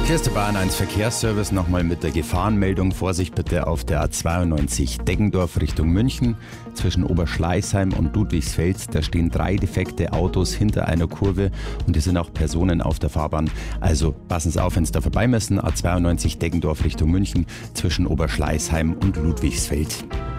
Hier ist der Bayern 1 Verkehrsservice nochmal mit der Gefahrenmeldung. Vorsicht bitte auf der A92 Deggendorf Richtung München. Zwischen Oberschleißheim und Ludwigsfeld, da stehen 3 defekte Autos hinter einer Kurve und es sind auch Personen auf der Fahrbahn. Also passen Sie auf, wenn Sie da vorbei müssen. A92 Deggendorf Richtung München zwischen Oberschleißheim und Ludwigsfeld.